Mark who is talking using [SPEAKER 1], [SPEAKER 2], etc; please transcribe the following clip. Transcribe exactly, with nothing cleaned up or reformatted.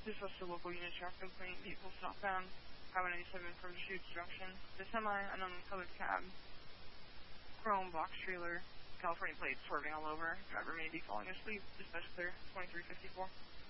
[SPEAKER 1] This was the local unit truck complaint. Vehicle southbound, Highway ninety-seven from Deschutes Junction. The semi, unknown colored cab, chrome box trailer, California plate swerving all over. Driver may be falling asleep. Dispatch clear, twenty-three fifty-four.